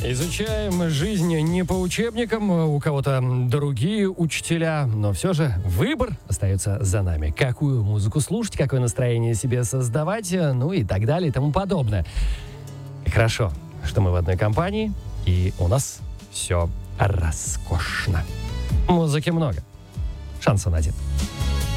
Изучаем жизнь не по учебникам, у кого-то другие учителя, но все же выбор остается за нами. Какую музыку слушать, какое настроение себе создавать, ну и так далее и тому подобное. И хорошо, что мы в одной компании, и у нас все роскошно. Музыки много. Шансон один.